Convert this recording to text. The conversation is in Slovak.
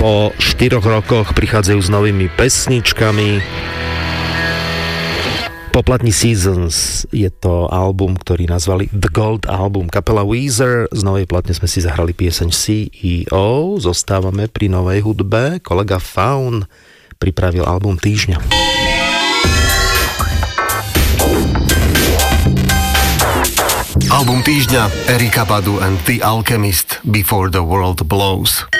po 4 rokoch prichádzajú s novými pesničkami. Poplatní Seasons je to album, ktorý nazvali The Gold Album. Kapela Weezer, z novej platne sme si zahrali pieseň CEO, zostávame pri novej hudbe. Kolega Faun pripravil album týždňa. Album týždňa Erykah Badu and The Alchemist Before the World Blows.